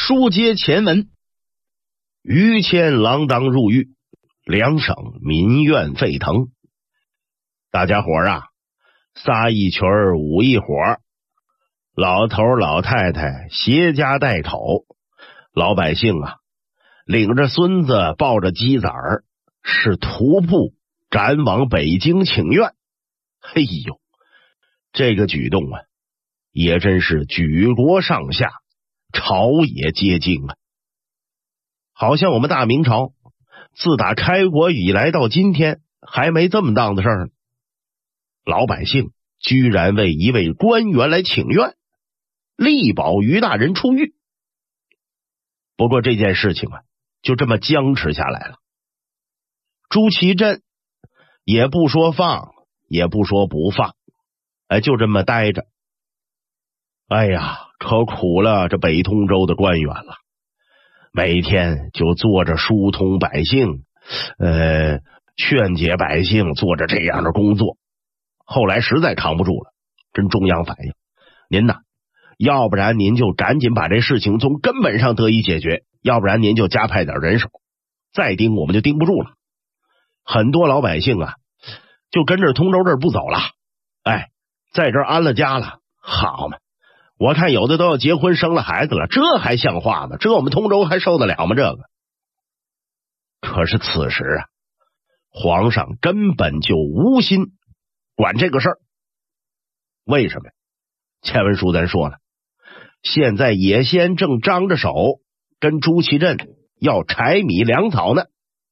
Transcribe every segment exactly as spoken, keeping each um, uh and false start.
书接前文，于谦锒铛入狱，两省民怨沸腾。大家伙啊，撒一群儿舞一伙儿，老头老太太携家带口，老百姓啊领着孙子抱着鸡崽儿，是徒步赶往北京请愿。嘿呦，这个举动啊也真是举国上下朝野皆惊啊！好像我们大明朝自打开国以来到今天还没这么当的事儿呢。老百姓居然为一位官员来请愿，力保于大人出狱。不过这件事情啊就这么僵持下来了。朱祁镇也不说放，也不说不放，哎，就这么待着。哎呀，可苦了这北通州的官员了，每天就做着疏通百姓，呃，劝解百姓，做着这样的工作。后来实在扛不住了，跟中央反映，您呐，要不然您就赶紧把这事情从根本上得以解决，要不然您就加派点人手，再盯我们就盯不住了。很多老百姓啊就跟着通州这儿不走了，哎，在这儿安了家了。好嘛，我看有的都要结婚生了孩子了，这还像话吗？这我们通州还受得了吗？这个。可是此时啊，皇上根本就无心管这个事儿。为什么？前文书咱说了，现在野先正张着手跟朱祁镇要柴米粮草呢。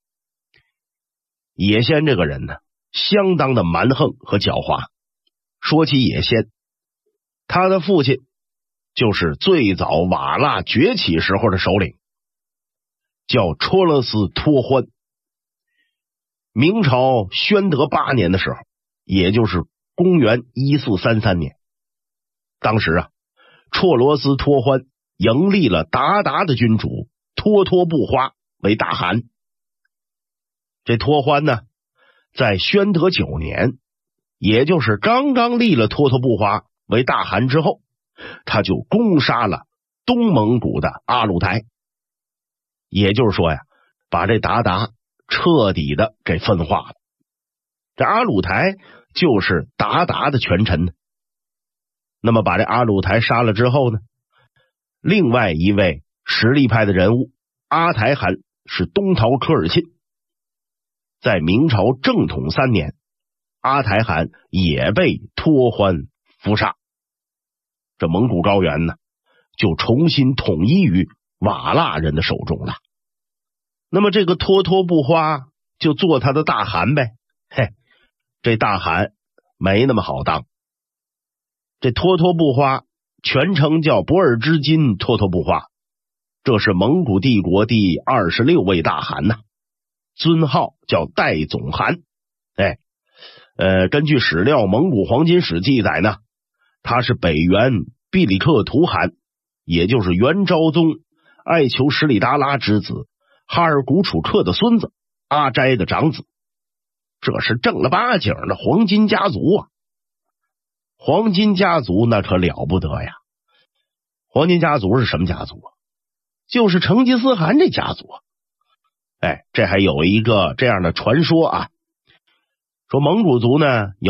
野先这个人呢相当的蛮横和狡猾。说起野先，他的父亲就是最早瓦剌崛起时候的首领，叫戳勒斯托欢。明朝宣德八年的时候，也就是公元一四三三年，当时啊，戳罗斯托欢迎立了鞑靼的君主脱脱不花为大汗。这托欢呢，在宣德九年，也就是刚刚立了脱脱不花为大汗之后，他就攻杀了东蒙古的阿鲁台，也就是说呀，把这鞑靼彻底的给分化了。这阿鲁台就是鞑靼的权臣。那么把这阿鲁台杀了之后呢，另外一位实力派的人物阿台汗是东逃科尔沁。在明朝正统三年，阿台汗也被托欢诛杀。这蒙古高原呢就重新统一于瓦剌人的手中了。那么这个脱脱不花就做他的大汗呗。嘿，这大汗没那么好当。这脱脱不花全称叫博尔之金脱脱不花，这是蒙古帝国第二十六位大汗呐，尊号叫代总汗。哎，呃，根据史料《蒙古黄金史》记载呢，他是北元毕里克图汗，也就是元昭宗爱求什里达拉之子哈尔古楚克的孙子，阿斋的长子。这是正儿八经的黄金家族啊！黄金家族那可了不得呀！黄金家族是什么家族啊？就是成吉思汗这家族啊！哎，这还有一个这样的传说啊，说蒙古族呢有